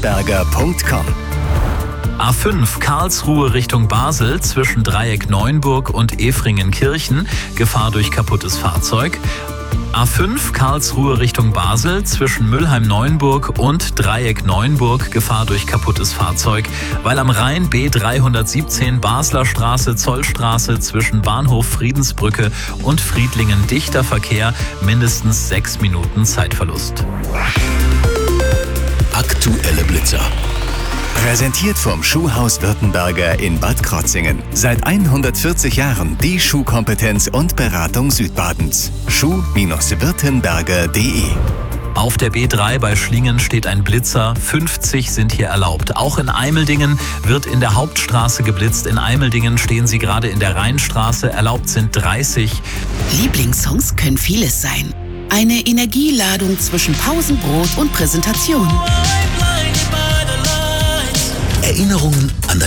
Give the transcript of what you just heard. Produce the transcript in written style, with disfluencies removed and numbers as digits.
www.showhauswürttemberger.com. A5 Karlsruhe Richtung Basel zwischen Dreieck Neuenburg und Efringenkirchen, Gefahr durch kaputtes Fahrzeug. A5 Karlsruhe Richtung Basel zwischen Mülheim-Neuenburg und Dreieck Neuenburg, Gefahr durch kaputtes Fahrzeug, weil am Rhein B317 Basler Straße, Zollstraße zwischen Bahnhof Friedensbrücke und Friedlingen dichter Verkehr, mindestens 6 Minuten Zeitverlust. Aktuelle Blitzer. Präsentiert vom Schuhhaus Württemberger in Bad Krotzingen. Seit 140 Jahren die Schuhkompetenz und Beratung Südbadens. Schuh-württemberger.de. Auf der B3 bei Schlingen steht ein Blitzer, 50 sind hier erlaubt. Auch in Eimeldingen wird in der Hauptstraße geblitzt. In Eimeldingen stehen sie gerade in der Rheinstraße, erlaubt sind 30. Lieblingssongs können vieles sein. Eine Energieladung zwischen Pausenbrot und Präsentation. Erinnerungen an